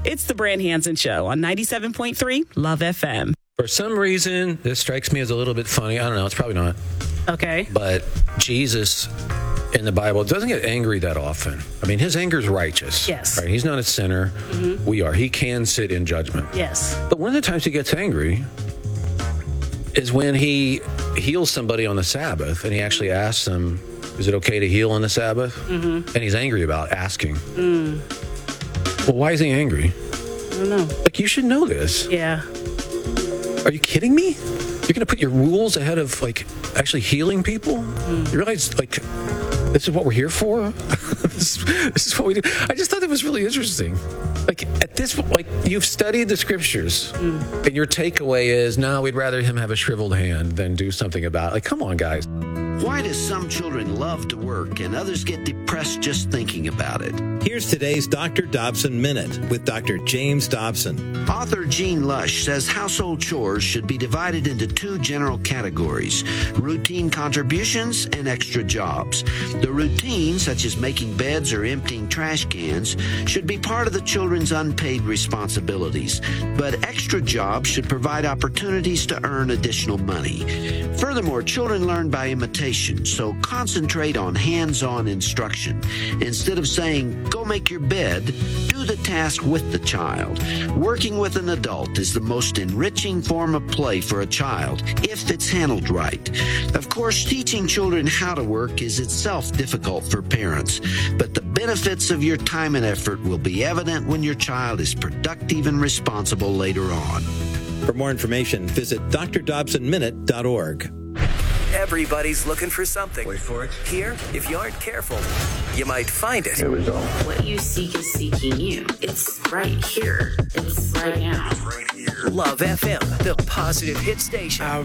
It's the Brand Hansen Show on 97.3 Love FM. For some reason, this strikes me as a little bit funny. I don't know. It's probably not. Okay. But Jesus in the Bible doesn't get angry that often. I mean, his anger is righteous. Yes. Right? He's not a sinner. Mm-hmm. We are. He can sit in judgment. Yes. But one of the times he gets angry is when he heals somebody on the Sabbath, and he actually asks them, is it okay to heal on the Sabbath? Mm-hmm. And he's angry about asking. Well, why is he angry? I don't know. Like, you should know this. Yeah. Are you kidding me? You're going to put your rules ahead of, like, actually healing people? You realize, like, this is what we're here for? this is what we do. I just thought it was really interesting. Like, at this, like, you've studied the scriptures, and your takeaway is, no, we'd rather him have a shriveled hand than do something about it. Like, come on, guys. Why do some children love to work and others get depressed just thinking about it? Here's today's Dr. Dobson Minute with Dr. James Dobson. Author Gene Lush says household chores should be divided into two general categories: routine contributions and extra jobs. The routine, such as making beds or emptying trash cans, should be part of the children's unpaid responsibilities, but extra jobs should provide opportunities to earn additional money. Furthermore, children learn by imitation, so concentrate on hands-on instruction. Instead of saying, go make your bed, do the task with the child. Working with an adult is the most enriching form of play for a child, if it's handled right. Of course, teaching children how to work is itself difficult for parents, but the benefits of your time and effort will be evident when your child is productive and responsible later on. For more information, visit drdobsonminute.org. Everybody's looking for something. Wait for it. Here, if you aren't careful, you might find it. Here we go. What you seek is seeking you. It's right here. It's right now. Right here. Love FM, the positive hit station. I